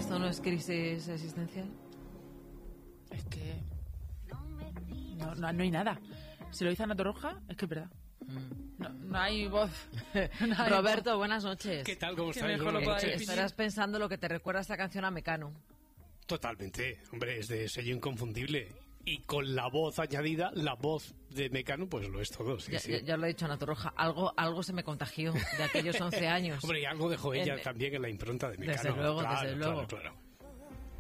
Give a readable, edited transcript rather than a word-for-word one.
¿Esto no es crisis existencial? Es que no hay nada. Si lo dice Ana Torroja, es que es verdad. No hay voz. No hay Roberto, voz. buenas noches. ¿Qué tal? ¿Cómo Que estáis? mejor lo Buenas podáis noches. decir. Estarás pensando lo que te recuerda esta canción a Mecano. Totalmente. Hombre, es de sello inconfundible. Y con la voz añadida, la voz de Mecano, pues lo es todo. Sí, sí. Ya lo he dicho, Ana Torroja. Algo se me contagió de aquellos 11 años. Hombre, y algo dejó ella también en la impronta de Mecano. Desde luego, Claro, desde luego. claro.